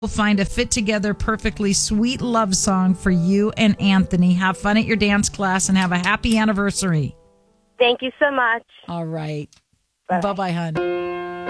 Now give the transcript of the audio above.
We'll find a fit together, perfectly sweet love song for you and Anthony. Have fun at your dance class and have a happy anniversary. Thank you so much. All right. Bye. Bye-bye, hon.